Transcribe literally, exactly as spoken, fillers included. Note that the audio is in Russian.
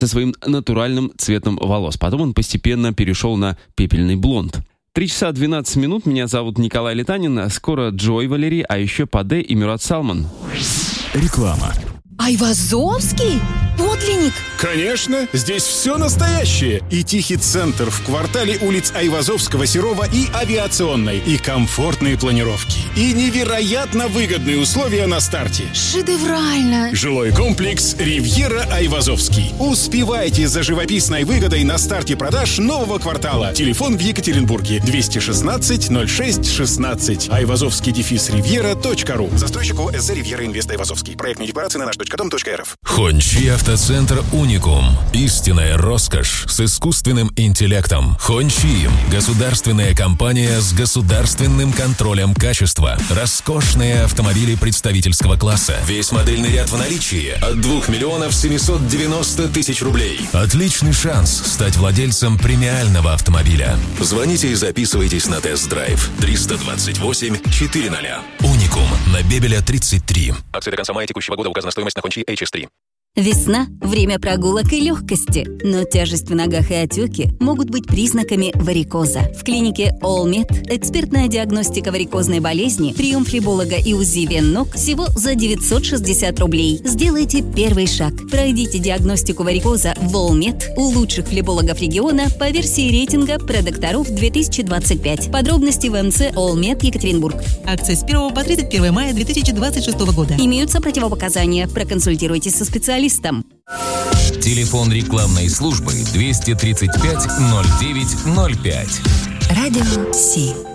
со своим натуральным цветом волос. Потом он постепенно перешел на пепельный блонд. Три часа двенадцать минут. Меня зовут Николай Летанин. Скоро Джой Валери, а еще Паде и Мюрат Салман. Реклама. Айвазовский? Подлинник? Конечно, здесь все настоящее. И тихий центр в квартале улиц Айвазовского, Серова и Авиационной. И комфортные планировки. И невероятно выгодные условия на старте. Шедеврально. Жилой комплекс «Ривьера Айвазовский». Успевайте за живописной выгодой на старте продаж нового квартала. Телефон в Екатеринбурге двести шестнадцать ноль шесть шестнадцать. Айвазовский дефис ривьера точка ру. Застройщик ООО «СЗ Ривьера Инвест Айвазовский». Проектные декларации на наш точка дом точка эр эф. Хончи автоцентр «Уникум». Истинная роскошь с искусственным интеллектом. Хончи – государственная компания с государственным контролем качества. Роскошные автомобили представительского класса. Весь модельный ряд в наличии от двух миллионов семьсот девяносто тысяч рублей. Отличный шанс стать владельцем премиального автомобиля. Звоните и записывайтесь на тест-драйв. триста двадцать восемь четыреста. «Уникум» на Бебеля тридцать три. Акция до конца мая текущего года. Указана стоимость на Хончи эйч эс три. Весна – время прогулок и легкости, но тяжесть в ногах и отеки могут быть признаками варикоза. В клинике Allmed экспертная диагностика варикозной болезни, прием флеболога и УЗИ вен ног всего за девятьсот шестьдесят рублей. Сделайте первый шаг. Пройдите диагностику варикоза в Allmed у лучших флебологов региона по версии рейтинга продокторов две тысячи двадцать пять. Подробности в МЦ Allmed Екатеринбург. Акция с первого по тридцать первое мая две тысячи двадцать шестого года. Имеются противопоказания. Проконсультируйтесь со специалистом. Телефон рекламной службы двести тридцать пять ноль девять ноль пять. Радио Си.